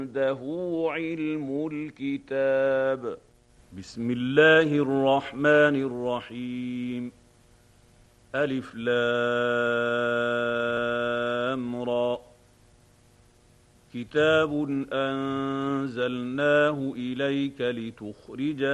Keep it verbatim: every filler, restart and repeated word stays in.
عنده علم الكتاب. بسم الله الرحمن الرحيم. ألف لام را. كتاب أنزلناه إليك لتخرج